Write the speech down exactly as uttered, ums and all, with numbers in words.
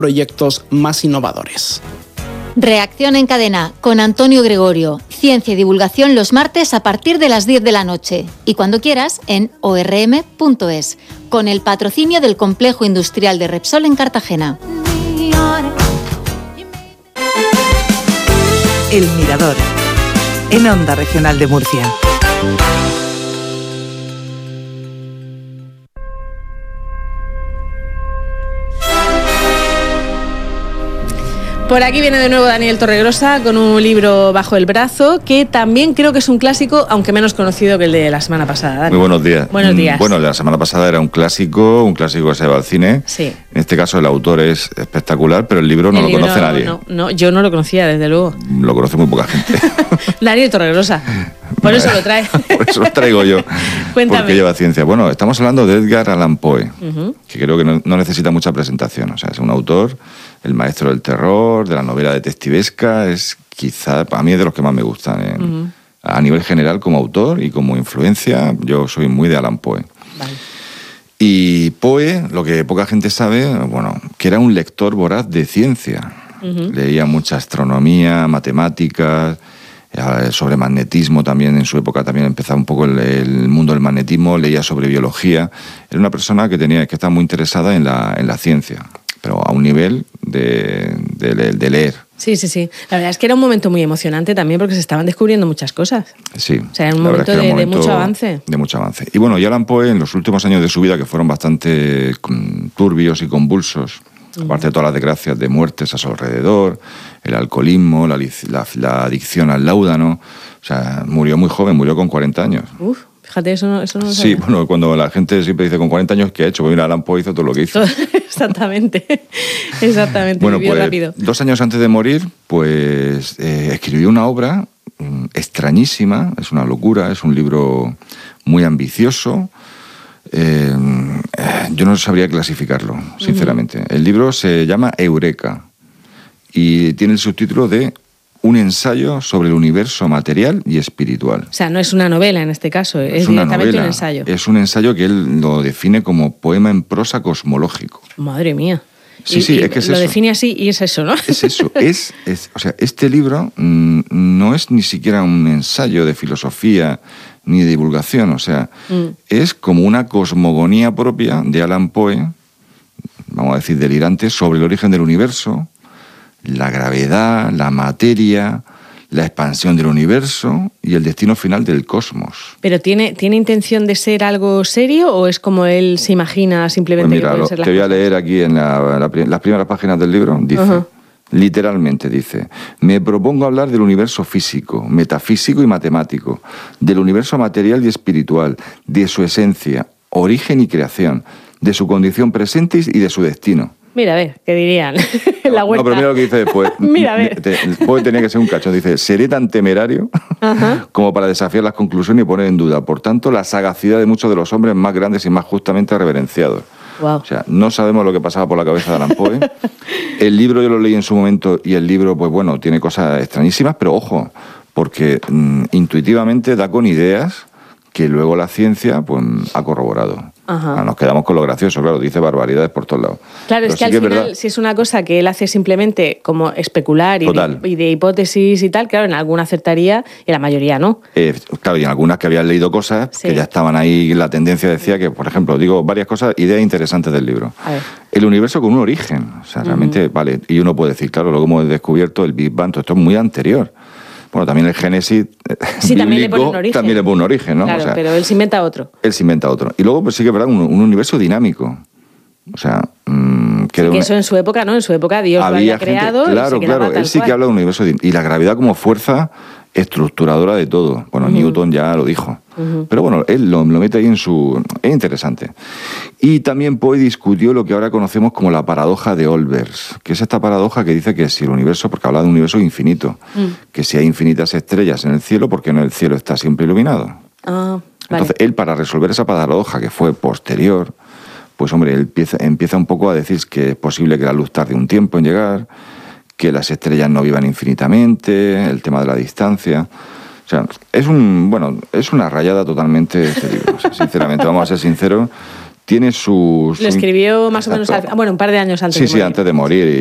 proyectos más innovadores. Reacción en cadena con Antonio Gregorio. Ciencia y divulgación los martes a partir de las diez de la noche. Y cuando quieras en o erre eme punto es. Con el patrocinio del Complejo Industrial de Repsol en Cartagena. El Mirador. En Onda Regional de Murcia. Por aquí viene de nuevo Daniel Torregrosa con un libro bajo el brazo que también creo que es un clásico, aunque menos conocido que el de la semana pasada. Dani. Muy buenos días. Buenos días. Bueno, el de la semana pasada era un clásico, un clásico que se va al cine. Sí. En este caso el autor es espectacular, pero el libro no el lo libro, conoce nadie. No, no, yo no lo conocía, desde luego. Lo conoce muy poca gente. Daniel Torregrosa. Por eso lo trae. Por eso lo traigo yo. Cuéntame. Porque lleva ciencia. Bueno, estamos hablando de Edgar Allan Poe, uh-huh. que creo que no, no necesita mucha presentación. O sea, es un autor, el maestro del terror, de la novela detectivesca, es quizá, a mí es de los que más me gustan. ¿eh? Uh-huh. A nivel general, como autor y como influencia, yo soy muy de Allan Poe. Vale. Y Poe, lo que poca gente sabe, bueno, que era un lector voraz de ciencia. Uh-huh. Leía mucha astronomía, matemáticas, sobre magnetismo también, en su época también empezaba un poco el, el mundo del magnetismo, leía sobre biología. Era una persona que tenía que estaba muy interesada en la, en la ciencia, pero a un nivel de, de, de leer. Sí, sí, sí. La verdad es que era un momento muy emocionante también porque se estaban descubriendo muchas cosas. Sí. O sea, era un momento, es era un de, momento de mucho avance. De mucho avance. Y bueno, y Allan Poe, en los últimos años de su vida, que fueron bastante turbios y convulsos, uh-huh. aparte de todas las desgracias de muertes a su alrededor, el alcoholismo, la, la, la adicción al láudano, o sea, murió muy joven, murió con cuarenta años. Uf. Fíjate, eso no, eso no lo Sí, bueno, cuando la gente siempre dice con cuarenta años, ¿qué ha hecho? Pues mira, Allan Poe hizo todo lo que hizo. Exactamente, exactamente, bueno, vivió pues, rápido. Dos años antes de morir, pues eh, escribió una obra mm, extrañísima, es una locura, es un libro muy ambicioso. Eh, eh, yo no sabría clasificarlo, sinceramente. Uh-huh. El libro se llama Eureka y tiene el subtítulo de Un ensayo sobre el universo material y espiritual. O sea, no es una novela en este caso, es, es directamente novela, un ensayo. Es un ensayo que él lo define como poema en prosa cosmológico. Madre mía. Sí, y, sí, y es que es lo eso. define así y es eso, ¿no? Es eso. Es, es, o sea, este libro mmm, no es ni siquiera un ensayo de filosofía ni de divulgación. O sea, mm. es como una cosmogonía propia de Allan Poe, vamos a decir delirante, sobre el origen del universo, la gravedad, la materia, la expansión del universo y el destino final del cosmos. ¿Pero tiene, tiene intención de ser algo serio o es como él se imagina simplemente pues mira, que pueden lo, ser las te voy cosas? a leer aquí en la, la, las primeras páginas del libro. Dice, uh-huh. literalmente dice, me propongo hablar del universo físico, metafísico y matemático, del universo material y espiritual, de su esencia, origen y creación, de su condición presente y de su destino. Mira, a ver, ¿qué dirían? La vuelta. No, pero mira lo que dice después. Mira, a ver. Te, Poe tenía que ser un cacho. Dice, seré tan temerario uh-huh. como para desafiar las conclusiones y poner en duda, por tanto, la sagacidad de muchos de los hombres más grandes y más justamente reverenciados. Wow. O sea, no sabemos lo que pasaba por la cabeza de Allan Poe. El libro yo lo leí en su momento y el libro, pues bueno, tiene cosas extrañísimas, pero ojo, porque mmm, intuitivamente da con ideas que luego la ciencia pues ha corroborado. Bueno, nos quedamos con lo gracioso, claro, dice barbaridades por todos lados. Claro, Pero es que sí al que final, es si es una cosa que él hace simplemente como especular y de, y de hipótesis y tal, claro, en alguna acertaría y en la mayoría no. Eh, claro, y en algunas que habían leído cosas sí. que ya estaban ahí, la tendencia decía que, por ejemplo, digo varias cosas, ideas interesantes del libro. A ver. El universo con un origen, o sea, realmente, uh-huh. vale, y uno puede decir, claro, luego hemos descubierto el Big Bang, todo esto es muy anterior. Bueno, también el Génesis sí, bíblico también le pone un origen. También le pone un origen, ¿no? Claro, o sea, pero él se inventa otro. Él se inventa otro. Y luego, pues sí que es verdad, un, un universo dinámico. O sea, mmm, que, sí, que eso en su época, ¿no? En su época Dios lo había gente, creado claro, y se claro, él sí cual. que habla de un universo dinámico. Y la gravedad como fuerza estructuradora de todo. Bueno, uh-huh. Newton ya lo dijo. Uh-huh. Pero bueno, él lo, lo mete ahí en su... Es interesante. Y también Poe discutió lo que ahora conocemos como la paradoja de Olbers, que es esta paradoja que dice que si el universo, porque habla de un universo infinito, uh-huh. que si hay infinitas estrellas en el cielo, ¿por qué no el cielo está siempre iluminado? Uh, Entonces, vale. él, para resolver esa paradoja que fue posterior, pues hombre, él empieza, empieza un poco a decir que es posible que la luz tarde un tiempo en llegar, que las estrellas no vivan infinitamente, el tema de la distancia. O sea, es un bueno, es una rayada totalmente este libro. O sea, sinceramente, vamos a ser sinceros, tiene su... su Lo escribió más o menos, al, bueno, un par de años antes sí, de morir. Sí, antes de morir.